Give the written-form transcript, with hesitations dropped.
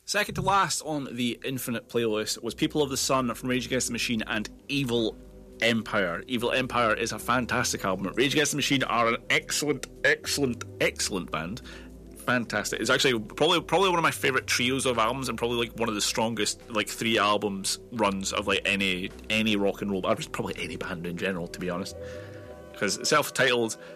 Second to last on the Infinite playlist was People of the Sun from Rage Against the Machine and Evil Empire. Evil Empire is a fantastic album. Rage Against the Machine are an excellent band. Fantastic. It's actually probably one of my favourite trios of albums, and probably like one of the strongest like 3 albums runs of like any rock and roll, or just probably any band in general, to be honest. Because self-titled